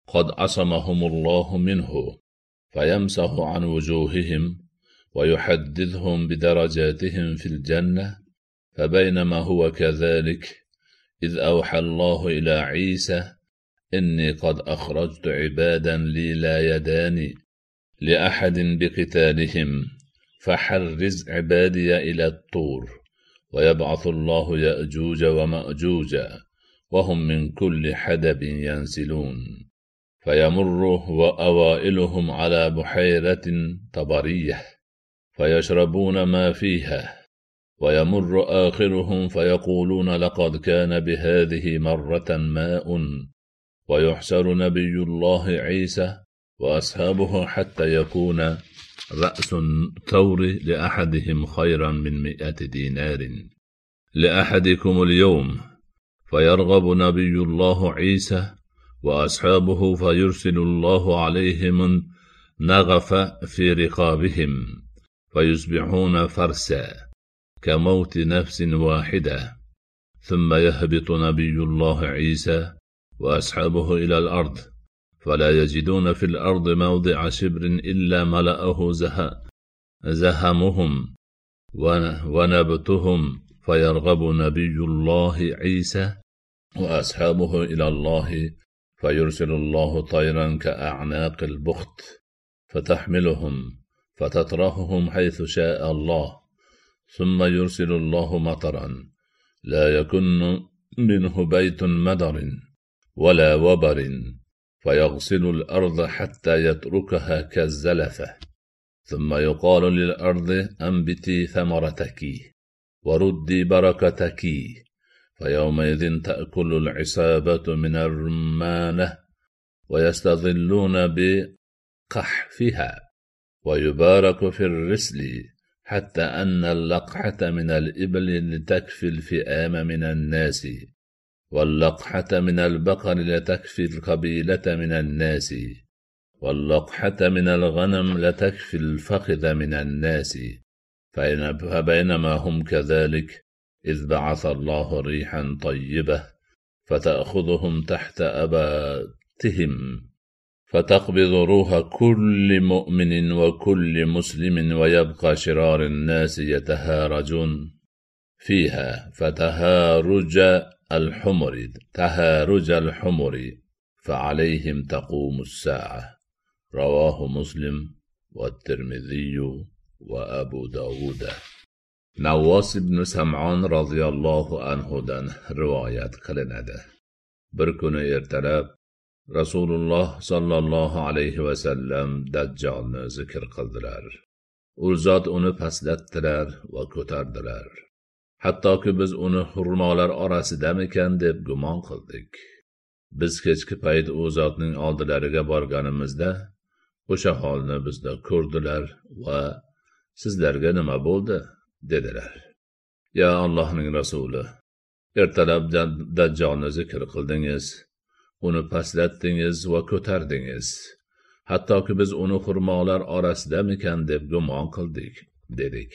قد عصمهم الله منه فيمسح عن وجوههم ويحدثهم بدرجاتهم في الجنة. فبينما هو كذلك إذ أوحى الله إلى عيسى إني قد أخرجت عبادا لي لا يدان لأحد بقتالهم فحرز عبادي إلى الطور. ويبعث الله يأجوج ومأجوج وهم من كل حدب ينسلون. فيمر وأوائلهم على بحيرة طبرية فيشربون ما فيها، ويمر آخرهم فيقولون لقد كان بهذه مرة ماء. ويحشر نبي الله عيسى وأصحابه حتى يكون رأس الثور لأحدهم خيرا من 100 دينار لأحدكم اليوم. فيرغب نبي الله عيسى وأصحابه فيرسل الله عليهم نغف في رقابهم فيصبحون فرسا كموت نفس واحدة. ثم يهبط نبي الله عيسى وأصحابه إلى الأرض فلا يجدون في الأرض موضع شبر إلا ملأه زهمهم ونبتهم. فيرغب نبي الله عيسى وأصحابه إلى الله فيرسل الله طيرا كأعناق البخت فتحملهم فتطرحهم حيث شاء الله. ثم يرسل الله مطرا لا يكن منه بيت مدر ولا وبر فيغسل الأرض حتى يتركها كالزلفة. ثم يقال للأرض أنبتي ثمرتك وردي بركتك. فيومئذ تأكل العصابة من الرمانة ويستظلون بقحفها ويبارك في الرسل حتى أن اللقحة من الإبل لتكفي الفئام من الناس واللقحة من البقر لتكفي القبيلة من الناس واللقحة من الغنم لتكفي الفخذ من الناس. فبينما هم كذلك إذ بعث الله ريحا طيبة فتأخذهم تحت أباتهم فتقبض روح كل مؤمن وكل مسلم ويبقى شرار الناس يتهارجون فيها فتهارج الحمر فعليهم تقوم الساعة. رواه مسلم والترمذي وأبو داود. نواس بن سمعان roziyallohu anhudan rivoyat qilinadi. Bir kuni ertalab Rasululloh sallallohu alayhi vasallam Dajjolni zikr qildilar. U zot uni pastlatdilar va ko'tardilar. Hattoki biz uni xurmolar orasidamikan deb gumon qildik. Biz kechki payt u zotning oldilariga borganimizda o'sha holni bizda ko'rdilar va sizlarga nima bo'ldi dedilar. Ya Allohning rasuli, ertalab Dajjolni zikr qildingiz, uni pastlatdingiz va ko'tardingiz. Hattoki biz uni xurmolar orasidamikan deb gumon qildik dedik.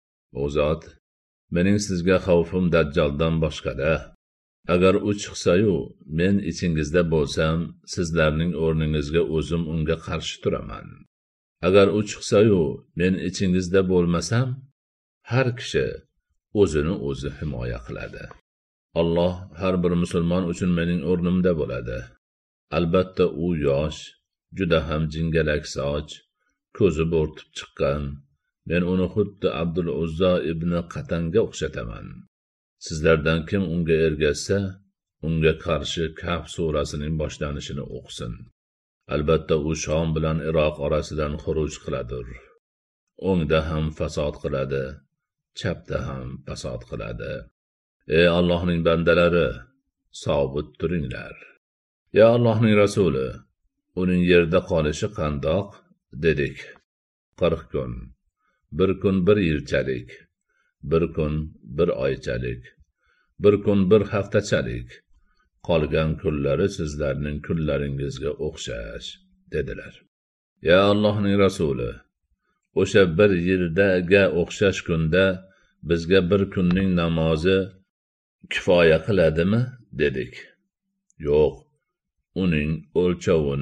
O zot, mening sizga xavfim Dajjoldan boshqada. Agar u chiqsa-yu, men ichingizda bo'lsam, sizlarning o'rningizga o'zim unga qarshi turaman. Agar u chiqsa-yu, men ichingizda bo'lmasam, har kishi o'zini o'zi himoya qiladi. Alloh har bir musulmon uchun mening o'rnimda bo'ladi. Albatta u yosh, juda ham jingalak soch, ko'zi bo'rtib chiqqan. Men uni xuddi Abdul Uzza ibn Qatanga o'xshataman. Sizlardan kim unga ergashsa, unga qarshi Kahf surasining boshlanishini o'qisin. Albatta u Shom bilan Iroq orasidan xuruj qiladir. O'ngda ham fasod qiladi, chapda ham fasod qiladi. Ey Allohning bandalari, sobit turinglar. Ya Allohning rasuli, uning yerda qolishi qandoq dedik. 40 kun, bir kun bir yilchalik, bir kun bir oychalik, bir kun bir haftachalik, qolgan kunlari sizlarning kunlaringizga o'xshash dedilar. Ya Allohning rasuli, o'sha bir yildaga o'xshash kunda bizga bir kunning namozi kifoya qiladimi dedik. Yo'q, uning o'lchovini